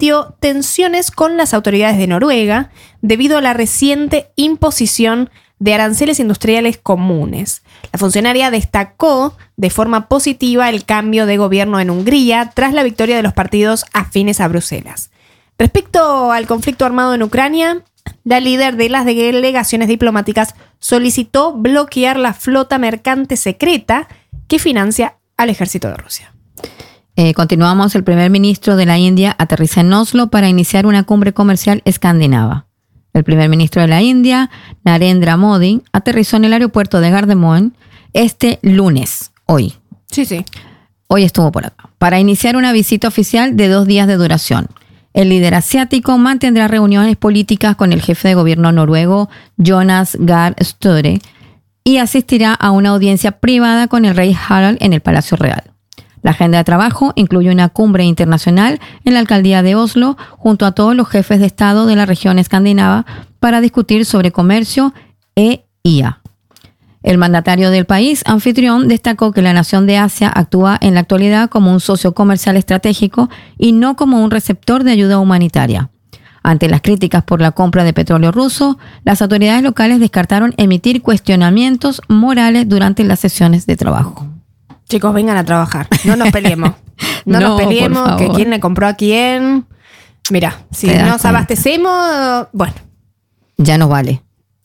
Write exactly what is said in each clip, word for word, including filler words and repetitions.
advirtió tensiones con las autoridades de Noruega debido a la reciente imposición de aranceles industriales comunes. La funcionaria destacó de forma positiva el cambio de gobierno en Hungría tras la victoria de los partidos afines a Bruselas. Respecto al conflicto armado en Ucrania, la líder de las delegaciones diplomáticas solicitó bloquear la flota mercante secreta que financia al ejército de Rusia. Eh, continuamos. El primer ministro de la India aterriza en Oslo para iniciar una cumbre comercial escandinava. El primer ministro de la India, Narendra Modi, aterrizó en el aeropuerto de Gardermoen este lunes, hoy. Sí, sí. Hoy estuvo por acá, para iniciar una visita oficial de dos días de duración. El líder asiático mantendrá reuniones políticas con el jefe de gobierno noruego, Jonas Gahr Støre, y asistirá a una audiencia privada con el rey Harald en el Palacio Real. La agenda de trabajo incluye una cumbre internacional en la alcaldía de Oslo junto a todos los jefes de Estado de la región escandinava para discutir sobre comercio e I A. El mandatario del país anfitrión destacó que la nación de Asia actúa en la actualidad como un socio comercial estratégico y no como un receptor de ayuda humanitaria. Ante las críticas por la compra de petróleo ruso, las autoridades locales descartaron emitir cuestionamientos morales durante las sesiones de trabajo. Chicos, vengan a trabajar. No nos peleemos. No, no nos peleemos, que quién le compró a quién. Mira, si nos abastecemos, bueno. Ya nos vale.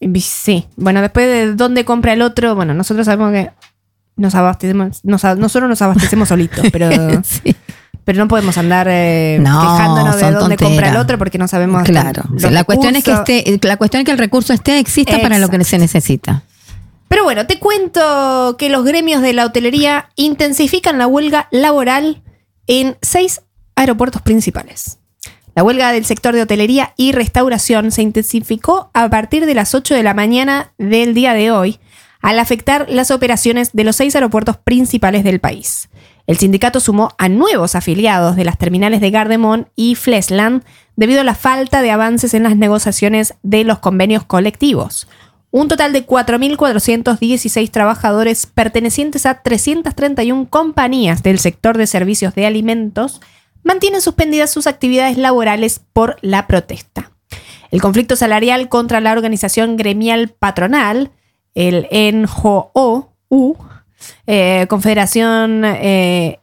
Sí. Bueno, después de dónde compra el otro, bueno, nosotros sabemos que nos abastecemos, nos, nosotros nos abastecemos solitos, pero, sí. pero no podemos andar eh, no, quejándonos de dónde tonteras. Compra el otro porque no sabemos. Claro. O sea, la cuestión es que esté, la cuestión es que el recurso esté, exista Exacto. para lo que se necesita. Pero bueno, te cuento que los gremios de la hotelería intensifican la huelga laboral en seis aeropuertos principales. La huelga del sector de hotelería y restauración se intensificó a partir de las ocho de la mañana del día de hoy, al afectar las operaciones de los seis aeropuertos principales del país. El sindicato sumó a nuevos afiliados de las terminales de Gardermoen y Flesland debido a la falta de avances en las negociaciones de los convenios colectivos. Un total de cuatro mil cuatrocientos dieciséis trabajadores pertenecientes a trescientas treinta y una compañías del sector de servicios de alimentos mantienen suspendidas sus actividades laborales por la protesta. El conflicto salarial contra la organización gremial patronal, el N H O U, eh, Confederación eh,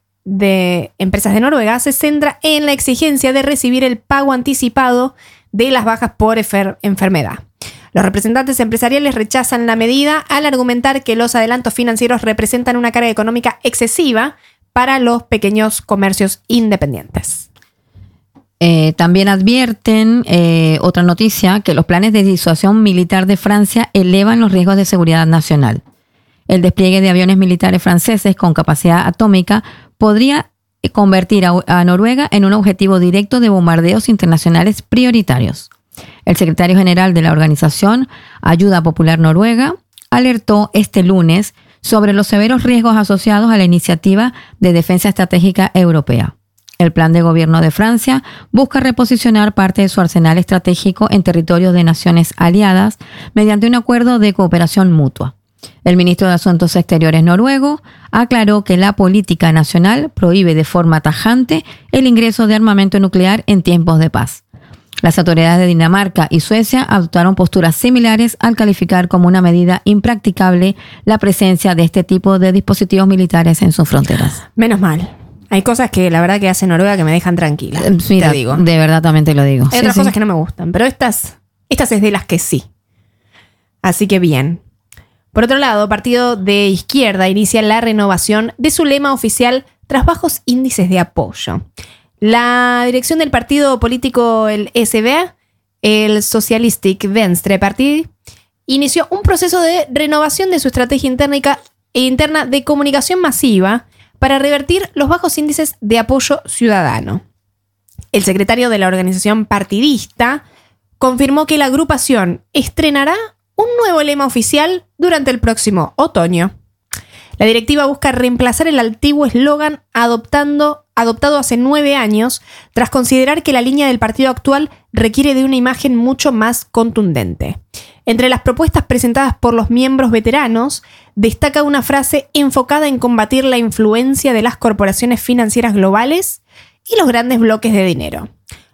de Empresas de Noruega, se centra en la exigencia de recibir el pago anticipado de las bajas por enfer- enfermedad. Los representantes empresariales rechazan la medida al argumentar que los adelantos financieros representan una carga económica excesiva para los pequeños comercios independientes. Eh, también advierten, eh, otra noticia, que los planes de disuasión militar de Francia elevan los riesgos de seguridad nacional. El despliegue de aviones militares franceses con capacidad atómica podría convertir a, a Noruega en un objetivo directo de bombardeos internacionales prioritarios. El secretario general de la organización Ayuda Popular Noruega alertó este lunes sobre los severos riesgos asociados a la iniciativa de defensa estratégica europea. El plan de gobierno de Francia busca reposicionar parte de su arsenal estratégico en territorios de naciones aliadas mediante un acuerdo de cooperación mutua. El ministro de Asuntos Exteriores noruego aclaró que la política nacional prohíbe de forma tajante el ingreso de armamento nuclear en tiempos de paz. Las autoridades de Dinamarca y Suecia adoptaron posturas similares al calificar como una medida impracticable la presencia de este tipo de dispositivos militares en sus fronteras. Menos mal. Hay cosas que la verdad que hace Noruega que me dejan tranquila. Mira, te digo. De verdad también te lo digo. Hay sí, otras sí. cosas que no me gustan, pero estas, estas es de las que sí. Así que bien. Por otro lado, Partido de Izquierda inicia la renovación de su lema oficial tras bajos índices de apoyo. La dirección del partido político, el S V A, el Socialistic Venstreparti, inició un proceso de renovación de su estrategia interna de comunicación masiva para revertir los bajos índices de apoyo ciudadano. El secretario de la organización partidista confirmó que la agrupación estrenará un nuevo lema oficial durante el próximo otoño. La directiva busca reemplazar el antiguo eslogan adoptando, adoptado hace nueve años, tras considerar que la línea del partido actual requiere de una imagen mucho más contundente. Entre las propuestas presentadas por los miembros veteranos, destaca una frase enfocada en combatir la influencia de las corporaciones financieras globales y los grandes bloques de dinero.